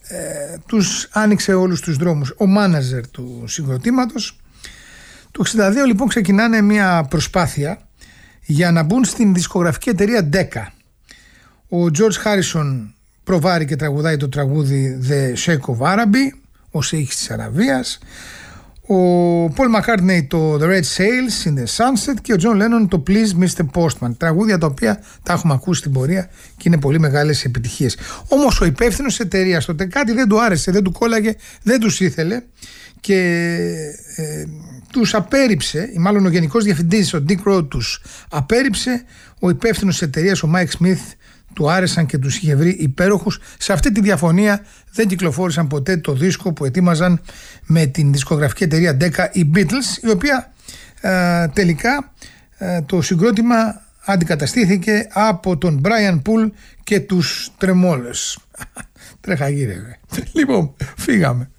τους άνοιξε όλους τους δρόμους ο μάναζερ του συγκροτήματος. Το 1962 λοιπόν ξεκινάνε μια προσπάθεια για να μπουν στην δισκογραφική εταιρεία Decca. Ο George Harrison προβάρει και τραγουδάει το τραγούδι The Sheikh of Araby, ο Σεΐχης της Αραβίας, ο Paul McCartney το The Red Sails in the Sunset και ο John Lennon το Please Mr. Postman, τραγούδια τα οποία τα έχουμε ακούσει στην πορεία και είναι πολύ μεγάλες επιτυχίες. Όμως ο υπεύθυνος της εταιρείας τότε κάτι δεν του άρεσε, δεν του κόλλαγε, δεν τους ήθελε και τους απέρριψε, ή μάλλον ο γενικός διευθυντής ο Dick Rowe τους απέρριψε. Ο υπεύθυνος της εταιρείας ο Mike Smith του άρεσαν και τους είχε βρει υπέροχους. Σε αυτή τη διαφωνία δεν κυκλοφόρησαν ποτέ το δίσκο που ετοίμαζαν με την δισκογραφική εταιρεία Decca οι Beatles, η οποία τελικά το συγκρότημα αντικαταστήθηκε από τον Brian Poole και τους Tremoles. Τρέχα γύρευε. Λοιπόν, φύγαμε.